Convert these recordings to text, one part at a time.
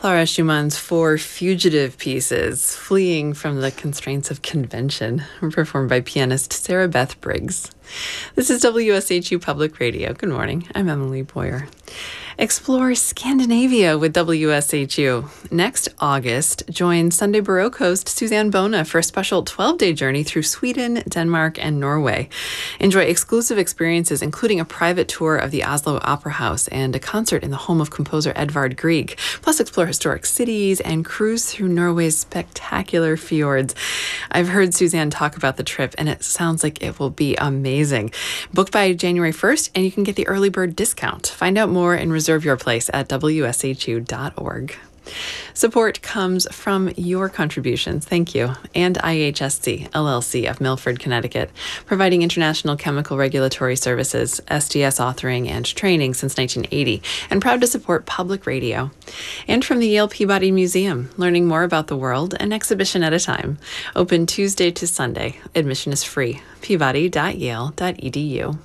Clara Schumann's four fugitive pieces, fleeing from the constraints of convention, were performed by pianist Sarah Beth Briggs. This is WSHU Public Radio. Good morning. I'm Emily Boyer. Explore Scandinavia with WSHU. Next August, join Sunday Baroque host Suzanne Bona for a special 12-day journey through Sweden, Denmark, and Norway. Enjoy exclusive experiences, including a private tour of the Oslo Opera House and a concert in the home of composer Edvard Grieg. Plus, explore historic cities and cruise through Norway's spectacular fjords. I've heard Suzanne talk about the trip, and it sounds like it will be amazing. Book by January 1st, and you can get the early bird discount. Find out more and reserve your place at wshu.org. Support comes from your contributions, thank you, and IHSC, LLC of Milford, Connecticut, providing international chemical regulatory services, SDS authoring, and training since 1980, and proud to support public radio. And from the Yale Peabody Museum, learning more about the world, an exhibition at a time. Open Tuesday to Sunday. Admission is free. peabody.yale.edu.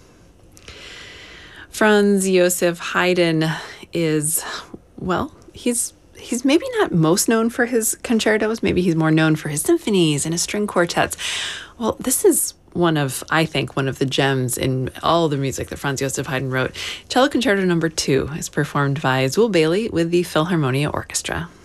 Franz Joseph Haydn is, well, he's maybe not most known for his concertos. Maybe he's more known for his symphonies and his string quartets. Well, this is I think, one of the gems in all the music that Franz Joseph Haydn wrote. Cello Concerto No. 2 is performed by Zuul Bailey with the Philharmonia Orchestra.